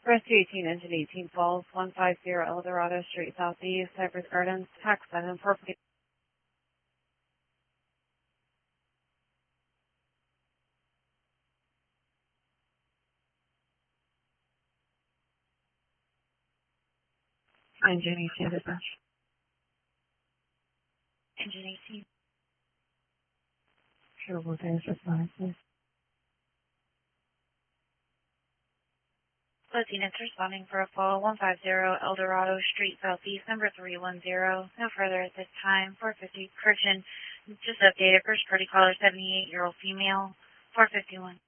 Rescue 18, Engine 18 Falls, 150 Eldorado Street Southeast, Cypress Gardens, tax 7450. Engine 18 dispatch. Engine 18. Sure, we'll finish responding, please. Lieutenant's responding for a fall 150 Eldorado Street Southeast, number 310. No further at this time. 450. Correction, just updated. First party caller, 78-year-old female. 451.